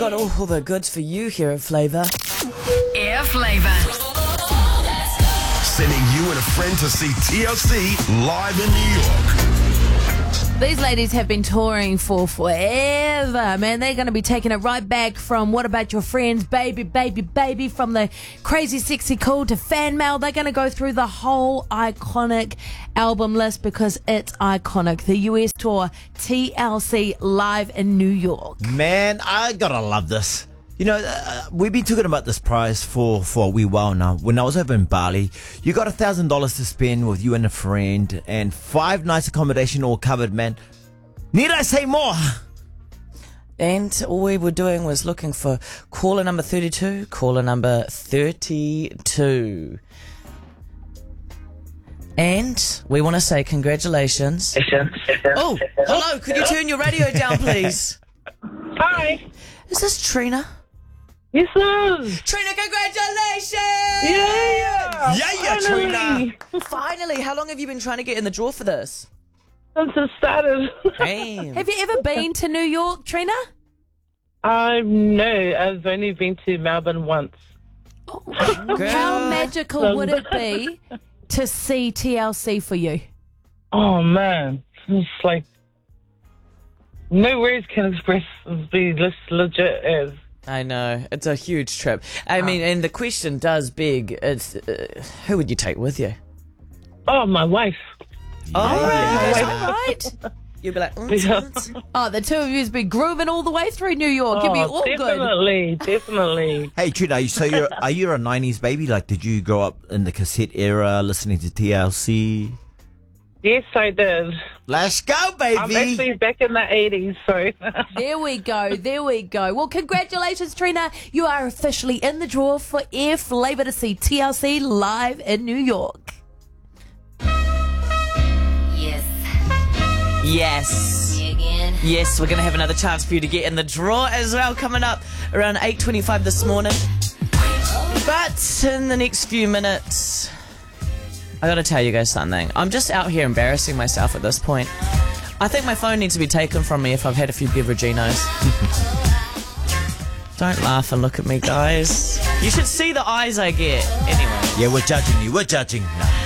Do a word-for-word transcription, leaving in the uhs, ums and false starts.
Got all the goods for you here at Flavour. Air Flavour. Sending you and a friend to see T L C live in New York. These ladies have been touring for forever, man. They're going to be taking it right back from What About Your Friends, Baby, Baby, Baby, from the Crazy, Sexy, Cool to Fan Mail. They're going to go through the whole iconic album list because it's iconic. The U S tour, T L C live in New York. Man, I gotta love this. You know, uh, we've been talking about this prize for, for a wee while now. When I was over in Bali, you got a thousand dollars to spend with you and a friend, and five nights accommodation all covered, man. Need I say more? And all we were doing was looking for caller number thirty-two, caller number thirty-two. And we want to say congratulations. Oh, hello, could you turn your radio down, please? Hi. Is this Trina? Yes, it is. Trina, congratulations! Yeah. Yeah, yeah, Trina. Finally, how long have you been trying to get in the draw for this? Since it started. Damn. Have you ever been to New York, Trina? Um, no, I've only been to Melbourne once. How magical would it be to see T L C for you? Oh, man. It's like, no words can express as be this legit as. I know, it's a huge trip. I mean, and the question does beg, it's, uh, who would you take with you? Oh, my wife. Oh, All right. You'd be like, mm, Yeah. mm. Oh, the two of you's been grooving all the way through New York. You'll be Oh, all good. definitely, definitely. Hey, Trina, so you're, are you a nineties baby? Like, did you grow up in the cassette era listening to T L C? Yes, I did. Let's go, baby! I'm actually back in the eighties, so. There we go. There we go. Well, congratulations, Trina. You are officially in the draw for Air Flavour to see T L C live in New York. Yes. Yes. Me again. Yes, we're going to have another chance for you to get in the draw as well, coming up around eight twenty-five this morning. But in the next few minutes, I got to tell you guys something. I'm just out here embarrassing myself at this point. I think my phone needs to be taken from me if I've had a few beveraginos. Don't laugh and look at me, guys. You should see the eyes I get. Anyway. Yeah, we're judging you. We're judging. No.